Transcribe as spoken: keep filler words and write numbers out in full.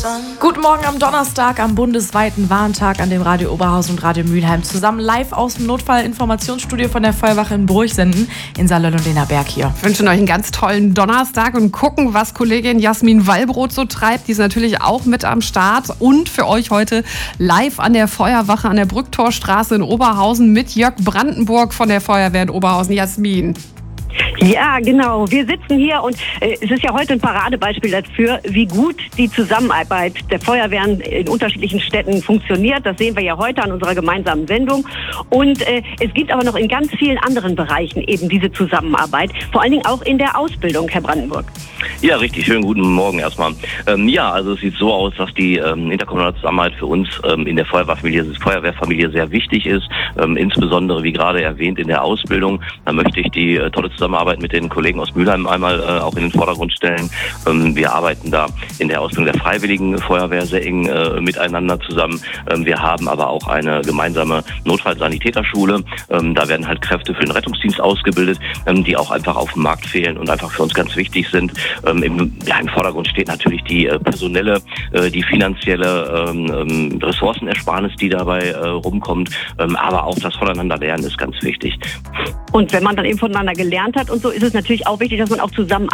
Guten Morgen am Donnerstag, am bundesweiten Warntag, an dem Radio Oberhausen und Radio Mülheim zusammen live aus dem Notfallinformationsstudio von der Feuerwache in Bruch senden. In Saarlöll und Lena Berg hier. Wir wünschen euch einen ganz tollen Donnerstag und gucken, was Kollegin Jasmin Wallbrot so treibt. Die ist natürlich auch mit am Start und für euch heute live an der Feuerwache an der Brücktorstraße in Oberhausen mit Jörg Brandenburg von der Feuerwehr in Oberhausen. Jasmin. Ja, genau. Wir sitzen hier und äh, es ist ja heute ein Paradebeispiel dafür, wie gut die Zusammenarbeit der Feuerwehren in unterschiedlichen Städten funktioniert. Das sehen wir ja heute an unserer gemeinsamen Sendung. Und äh, es gibt aber noch in ganz vielen anderen Bereichen eben diese Zusammenarbeit, vor allen Dingen auch in der Ausbildung, Herr Brandenburg. Ja, richtig. Schönen guten Morgen erstmal. Ähm, ja, also es sieht so aus, dass die ähm, interkommunale Zusammenarbeit für uns ähm, in der Feuerwehrfamilie, Feuerwehrfamilie sehr wichtig ist. Ähm, insbesondere, wie gerade erwähnt, in der Ausbildung. Da möchte ich die äh, tolle Zusammenarbeit mit den Kollegen aus Mülheim einmal äh, auch in den Vordergrund stellen. Ähm, wir arbeiten da in der Ausbildung der Freiwilligen Feuerwehr sehr eng äh, miteinander zusammen. Ähm, wir haben aber auch eine gemeinsame Notfallsanitäterschule. Ähm, da werden halt Kräfte für den Rettungsdienst ausgebildet, ähm, die auch einfach auf dem Markt fehlen und einfach für uns ganz wichtig sind. Ähm, im, ja, im Vordergrund steht natürlich die äh, personelle, äh, die finanzielle ähm, Ressourcenersparnis, die dabei äh, rumkommt. Ähm, aber auch das Voneinanderlernen ist ganz wichtig. Und wenn man dann eben voneinander gelernt hat und so, ist es natürlich auch wichtig, dass man auch zusammen